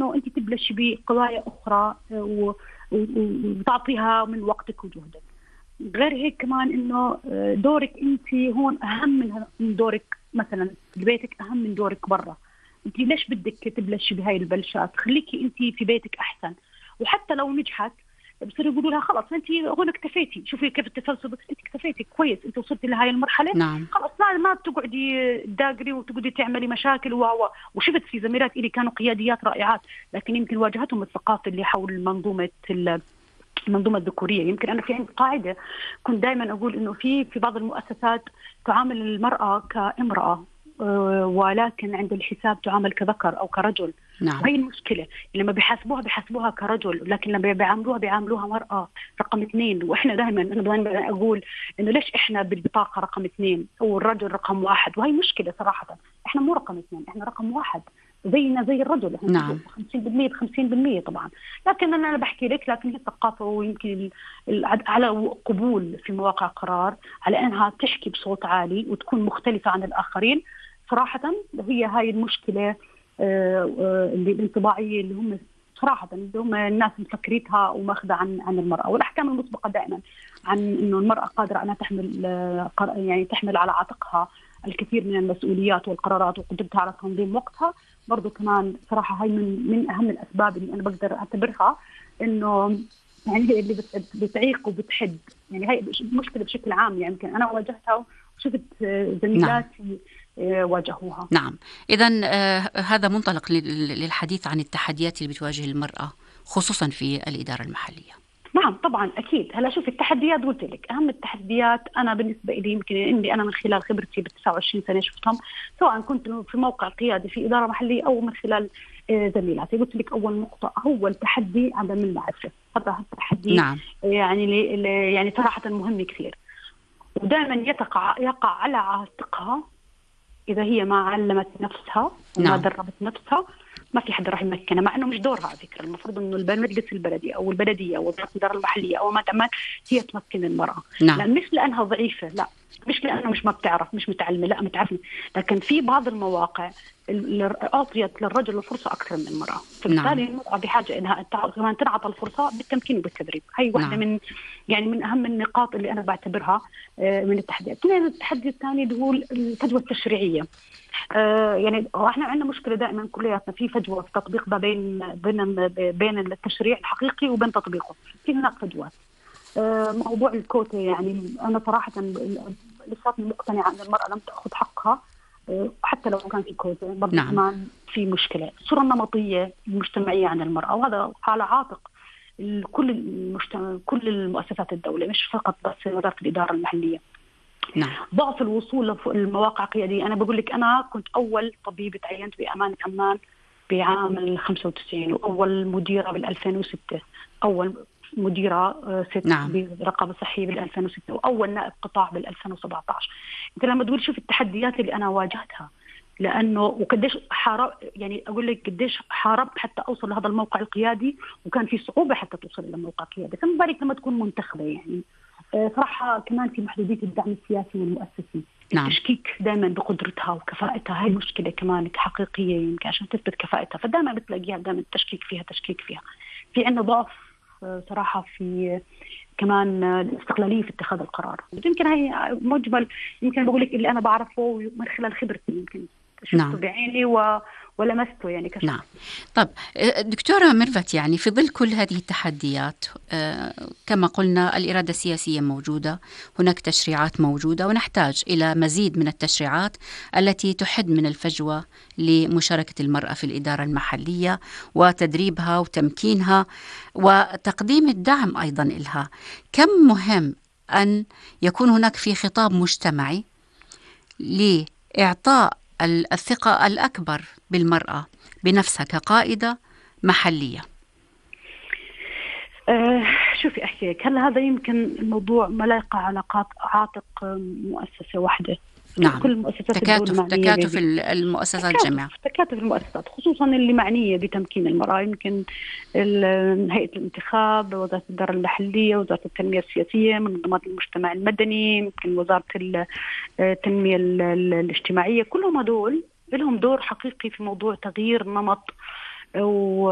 انه انت تبلشي بقضايا اخرى وتعطيها من وقتك وجهدك. غير هيك كمان انه دورك انت هون اهم من دورك مثلا في بيتك، اهم من دورك برا. انت ليش بدك تبلشي بهاي البلشات؟ خليكي انت في بيتك احسن. وحتى لو نجحت بصيروا يقولوا لها خلاص انت هون اكتفيتي، شوفي كيف التسلسل، بس انت اكتفيتي كويس، انت وصلتي لهي المرحله. نعم. خلاص ما بتقعدي تداقري وتقعدي تعملي مشاكل وشفت في زميلات اللي كانوا قياديات رائعات، لكن يمكن واجهتهم الثقافه اللي حول المنظومه الذكوريه. يمكن انا في عندي قاعده كنت دائما اقول انه في بعض المؤسسات تعامل المراه كامراه، ولكن عند الحساب تعامل كذكر او كرجل. نعم. وهي المشكله، لما بيحاسبوها كرجل، لكن لما بيعاملوها مراه رقم 2. واحنا دائما اقول انه ليش احنا بالبطاقه رقم 2 والرجل رقم 1؟ وهي مشكله صراحه. احنا مو رقم 2، احنا رقم 1 زينا زي الرجل. احنا نعم. 50% ب50% طبعا. لكن انا بحكي لك، لكن هي الثقافه ويمكن على قبول في مواقع قرار على انها تحكي بصوت عالي وتكون مختلفه عن الاخرين. صراحه هي هاي المشكله اللي الانطباعيه اللي هم صراحه اللي هم الناس مفكريتها وماخذه عن المراه. والاحكام المسبقه دائما عن انه المراه قادره انها تحمل على عاتقها الكثير من المسؤوليات والقرارات وقدرتها على تنظيم وقتها. برضو كمان صراحة هاي من أهم الأسباب اللي أنا بقدر أعتبرها إنه يعني هي اللي بتعيق وبتحد. يعني هاي مشكلة بشكل عام، يعني يمكن أنا واجهتها وشفت زميلاتي واجهوها. نعم. إذن هذا منطلق للحديث عن التحديات اللي بتواجه المرأة خصوصا في الإدارة المحلية. نعم طبعا اكيد. هلا شوف التحديات، قلت لك اهم التحديات انا بالنسبه لي يمكن اني انا من خلال خبرتي ب 29 سنه شفتهم، سواء كنت في موقع قيادي في اداره محليه او من خلال زميلاتي. قلت لك اول نقطه هو التحدي عدم المعرفه. هذا التحدي. نعم. يعني صراحه مهم كثير، ودائما يقع على عاتقها اذا هي ما علمت نفسها وما نعم. دربت نفسها. ما في حدا راح يمكنها، مع انه مش دورها على فكره. المفروض انه المجلس البلدي او البلديه او وزاره الاداره المحليه او ما تعمل هي تمكن المراه. نعم. لان مش لانها ضعيفه، لا، مش لانه مش ما بتعرف، مش متعلمه، لا متعلمه. لكن في بعض المواقع اعطيت للرجل الفرصه اكثر من المراه، فبالتالي المراه بحاجه انها كمان تنعطى الفرصه بالتمكين وبالتدريب. هي واحده من اهم النقاط اللي انا بعتبرها من التحديات. التحدي الثاني اللي هو الفجوه التشريعيه. يعني احنا عندنا مشكله دائما كلياتنا في فجوه في تطبيق بين التشريع الحقيقي وبين تطبيقه. في هناك فجوات. موضوع الكوتا، يعني انا صراحه لساتني مقتنعه ان المراه لم تاخذ حقها حتى لو كان في كوتا. برضه كمان في مشكله الصوره النمطيه المجتمعيه عن المراه، وهذا على عاتق كل المؤسسات الدوله، مش فقط بس وزاره الاداره المحليه. نعم. ضعف الوصول للمواقع القيادية. أنا بقول لك أنا كنت أول طبيبة تعينت بأمانة عمان بعام 95، وأول مديرة بال2006، أول مديرة ست برقابة صحية بال2006، وأول نائب قطاع بال2017. أنت لما تقول شوف التحديات اللي أنا واجهتها، لأنه وقديش يعني أقول لك قديش حاربت حتى أوصل لهذا الموقع القيادي، وكان في صعوبة حتى توصل إلى الموقع القيادي. فما بالك لما تكون منتخبة. يعني صراحة كمان في محدودية الدعم السياسي والمؤسسي. نعم. التشكيك دائما بقدرتها وكفاءتها، هاي مشكلة كمان حقيقية يمكن عشان تثبت كفاءتها، فدائما بتلاقيها دائما تشكيك فيها. في عندنا ضعف صراحة في كمان الاستقلالية في اتخاذ القرار. يمكن هاي مجمل، يمكن بقول لك اللي أنا بعرفه من خلال خبرتي، يمكن شفته بعيني ولمسته يعني كشخص. نعم. طب دكتورة ميرفت، يعني في ظل كل هذه التحديات كما قلنا الإرادة السياسية موجودة، هناك تشريعات موجودة، ونحتاج إلى مزيد من التشريعات التي تحد من الفجوة لمشاركة المرأة في الإدارة المحلية وتدريبها وتمكينها وتقديم الدعم أيضا إلها. كم مهم أن يكون هناك في خطاب مجتمعي لإعطاء الثقة الأكبر بالمرأة بنفسها كقائدة محلية. شوفي أحكي لك، هل هذا يمكن الموضوع ما لا يقع على عاتق مؤسسة واحدة. نعم. كل المؤسسات تكاتف المؤسسات جميعا. تكاتف المؤسسات خصوصا اللي معنية بتمكين المرأة. يمكن هيئة الانتخاب، وزارة الإدارة المحلية، وزارة التنمية السياسية، منظمات المجتمع المدني، يمكن وزارة التنمية الاجتماعية، كلهم هدول لهم دور حقيقي في موضوع تغيير نمط